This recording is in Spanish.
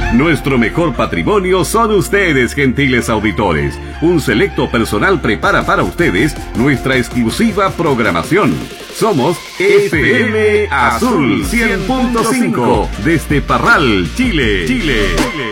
Nuestro mejor patrimonio son ustedes, gentiles auditores. Un selecto personal prepara para ustedes nuestra exclusiva programación. Somos FM Azul 100.5 desde Parral, Chile.